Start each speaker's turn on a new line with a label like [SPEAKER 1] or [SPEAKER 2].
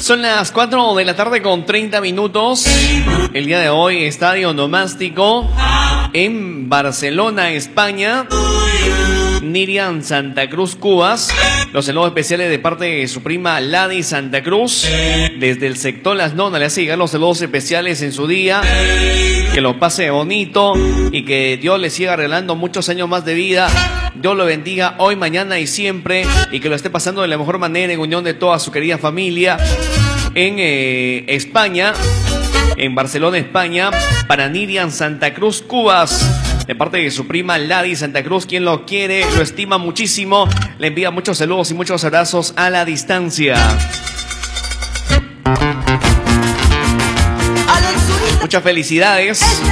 [SPEAKER 1] Son las 4 de la tarde con 30 minutos. El día de hoy, estadio onomástico en Barcelona, España. Nirian Santa Cruz Cubas. Los saludos especiales de parte de su prima Ladi Santa Cruz. Desde el sector Las Nonas le hace llegar los saludos especiales en su día. Que lo pase bonito y que Dios le siga regalando muchos años más de vida. Dios lo bendiga hoy, mañana y siempre. Y que lo esté pasando de la mejor manera en unión de toda su querida familia. En España, en Barcelona, España. Para Nirian Santa Cruz Cubas. De parte de su prima Ladi Santa Cruz, quien lo quiere, lo estima muchísimo. Le envía muchos saludos y muchos abrazos a la distancia. Muchas felicidades